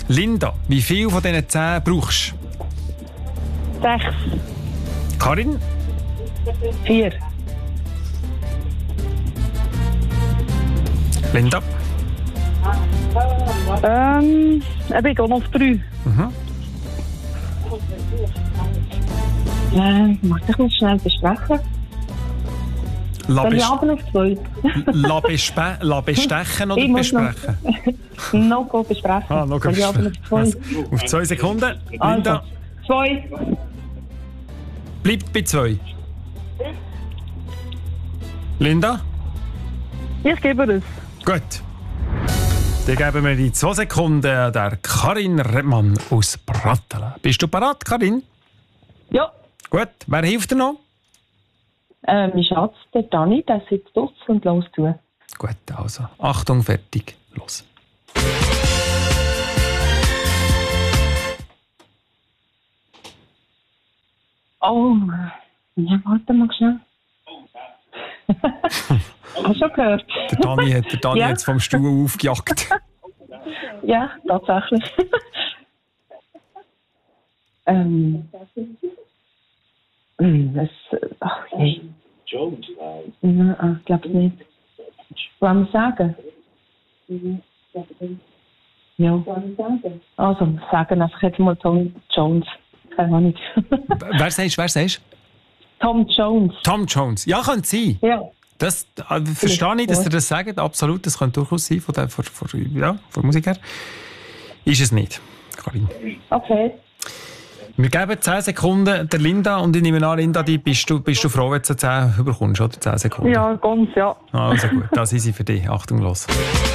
Linda, wie viel von diesen 10 brauchst du? 6. Karin? 4. Linda? Ich bin auch noch auf 3. Mag ich noch schnell besprechen? Soll ich aber auf 2? La bestechen oder besprechen? Noch besprechen. Ah, noch Soll ich aber auf 2? Auf 2 Sekunden. Linda? Also, 2. Bleibt bei 2. Linda? Ich gebe es. Gut. Dann geben wir die 2 Sekunden der Karin Redmann aus Pratteln. Bist du bereit, Karin? Ja. Gut. Wer hilft dir noch? Mein Schatz, der Dani, der sitzt draussen und los zu. Gut, also. Achtung, fertig, los. Oh, ja, warte mal schnell. Hast du schon gehört? Der Dani hat Ja. jetzt vom Stuhl aufgejagt. Ja, tatsächlich. Ach je. Nein, ich glaube nicht. Wollen wir sagen? Ja. Also, wir sagen einfach jetzt mal Tom Jones. Keine Ahnung. Wer sagst du? Tom Jones. Tom Jones. Ja, könnte sein. Ja. Das verstehe ich, dass ihr das sagt. Absolut, das könnte durchaus sein, von Musik her. Ist es nicht, Karin. Okay. Wir geben 10 Sekunden der Linda und ich nehme an, Linda, bist du froh, wenn du 10 bekommst, oder? 10 Sekunden. Ja, ganz, ja. Also gut, das ist sie für dich. Achtung, los.